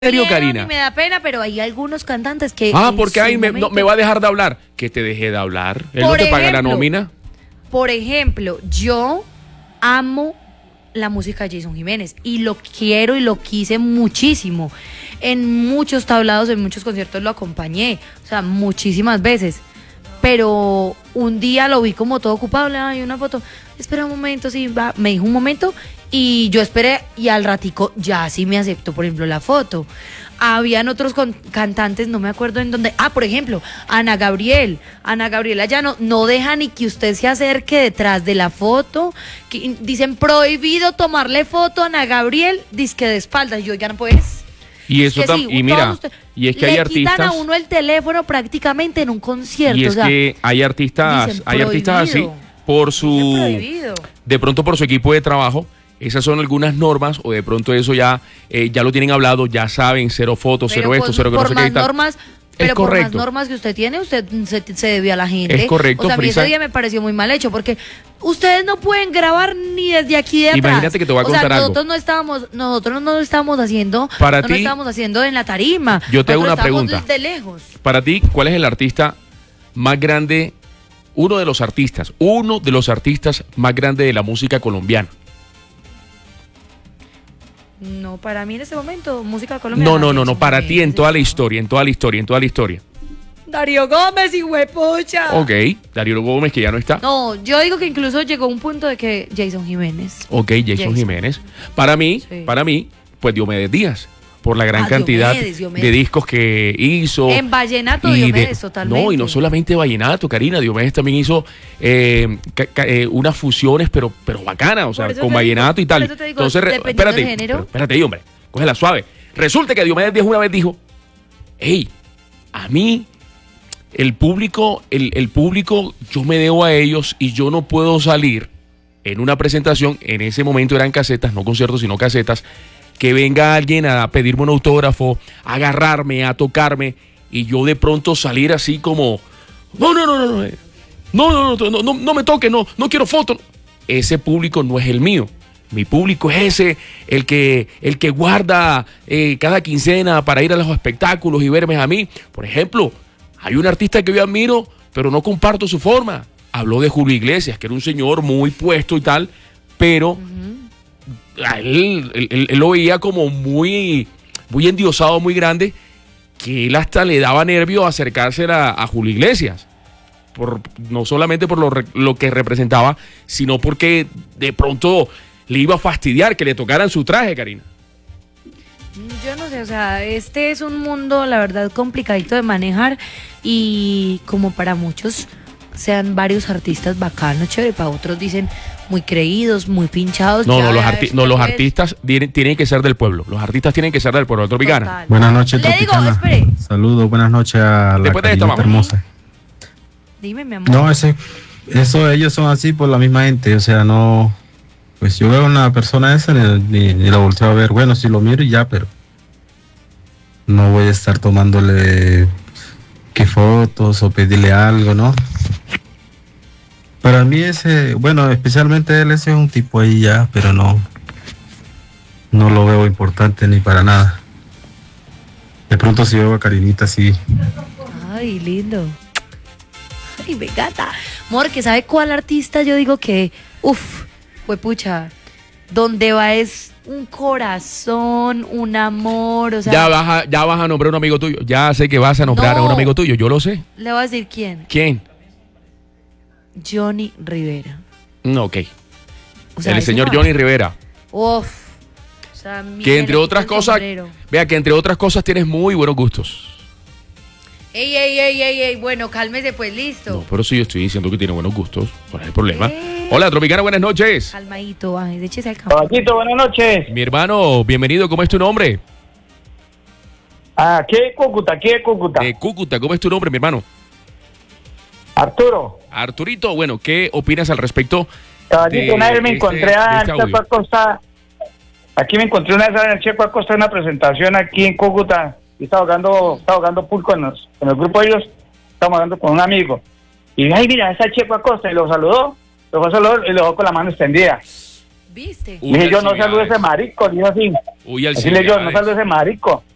serio, Karina? Y me da pena, pero hay algunos cantantes que... porque ahí me va a dejar de hablar. Que te deje de hablar. Él no te paga la nómina. Por ejemplo, yo amo la música de Jason Jiménez y lo quiero y lo quise muchísimo. En muchos tablados, en muchos conciertos lo acompañé, o sea, muchísimas veces. Pero un día lo vi como todo ocupado, le daba una foto. Espera un momento, sí, va. Me dijo un momento y yo esperé y al ratico ya sí me aceptó, por ejemplo, la foto. Habían otros cantantes, no me acuerdo en dónde. Por ejemplo, Ana Gabriel. Ana Gabriela ya no deja ni que usted se acerque detrás de la foto. Dicen prohibido tomarle foto a Ana Gabriel, dizque de espaldas. Y yo, ya no puedes. Y eso y mira, y es que hay artistas. Le quitan a uno el teléfono prácticamente en un concierto. Y es que hay artistas así por su. De pronto por su equipo de trabajo. Esas son algunas normas, o de pronto eso ya lo tienen hablado, ya saben, cero fotos, cero esto, cero que no sé qué y tal. Pero por más normas que usted tiene, usted se debió a la gente. Es correcto, o sea, a mí ese día me pareció muy mal hecho, porque ustedes no pueden grabar ni desde aquí de atrás. Imagínate que te voy a contar algo. Nosotros no lo estábamos haciendo, para ti, no lo estábamos haciendo en la tarima. Yo te hago una pregunta. Desde lejos. Para ti, ¿cuál es el artista más grande, uno de los artistas más grandes de la música colombiana? No, para mí en este momento, música colombiana. No, para ti en toda la historia. Darío Gómez, hijuepucha. Ok, Darío Gómez, que ya no está. No, yo digo que incluso llegó un punto de que Jason Jiménez. Ok, Jason Jiménez. Para mí, pues Diomedes Díaz, por la gran cantidad de discos que hizo. En vallenato Diomedes, totalmente. No, y no solamente vallenato, Karina, Diomedes también hizo unas fusiones, pero bacanas, o sea, con vallenato y tal. Entonces, espérate, hombre, cógela suave. Resulta que Diomedes Díaz una vez dijo, hey, a mí, el público, yo me debo a ellos y yo no puedo salir en una presentación, en ese momento eran casetas, no conciertos, sino casetas, que venga alguien a pedirme un autógrafo, a agarrarme, a tocarme, y yo de pronto salir así como, no me toque, no quiero foto. Ese público no es el mío. Mi público es ese, el que guarda cada quincena para ir a los espectáculos y verme a mí. Por ejemplo, hay un artista que yo admiro, pero no comparto su forma. Habló de Julio Iglesias, que era un señor muy puesto y tal, pero él lo veía como muy endiosado, muy grande, que él hasta le daba nervio acercarse a Julio Iglesias. No solamente por lo que representaba, sino porque de pronto le iba a fastidiar que le tocaran su traje, Karina. Yo no sé, o sea, este es un mundo, la verdad, complicadito de manejar y como para muchos sean varios artistas bacanos, chévere, para otros dicen muy creídos, muy pinchados. Los artistas tienen que ser del pueblo. Los artistas tienen que ser del pueblo. Tropicana. Buenas noches, Tropicana. Saludos, buenas noches a la Karinita hermosa. Dime, mi amor. No, eso ellos son así por la misma gente, o sea, no. Pues yo veo a una persona esa ni la volteo a ver. Bueno, si lo miro y ya, pero no voy a estar tomándole que fotos o pedirle algo, ¿no? Para mí especialmente él, ese es un tipo ahí ya, pero no lo veo importante ni para nada. De pronto si veo a Karinita, sí. Ay, lindo. Ay, me gata. Amor, ¿que sabe cuál artista? Yo digo que, pucha, donde va es un corazón, un amor, o sea... Ya vas a nombrar a un amigo tuyo. Ya sé que vas a nombrar a un amigo tuyo, yo lo sé. Le voy a decir quién. ¿Quién? Johnny Rivera. Ok. O sea, el señor Johnny Rivera. O sea, que entre otras cosas, vea que entre otras cosas tienes muy buenos gustos. Ey, bueno, cálmese pues, listo. No, pero sí yo estoy diciendo que tiene buenos gustos, ¿cuál es el problema? Hola, Tropicana, buenas noches. Calmadito, échese al campo. Caballito, buenas noches. Mi hermano, bienvenido, ¿cómo es tu nombre? Aquí de Cúcuta. De Cúcuta, ¿cómo es tu nombre, mi hermano? Arturo. Arturito, bueno, ¿qué opinas al respecto? Caballito, una vez me encontré al Checo Acosta. Aquí me encontré una vez en el Checo Acosta en una presentación aquí en Cúcuta. Y estaba jugando pool con el grupo de ellos. Estamos hablando con un amigo. Y dije, ay, mira, ese Checo Acosta. Y lo saludó y lo dejó con la mano extendida. ¿Viste? Dije yo, no saludo a ese marico. Dijo así. Decirle yo, no saludo a ese marico.